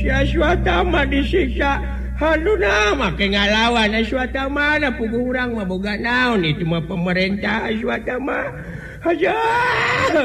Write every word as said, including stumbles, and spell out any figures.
Swatama disiksa Haluna make ngalawan Swatama na pugu urang mah boga naon itu mah pemerintah Swatama aja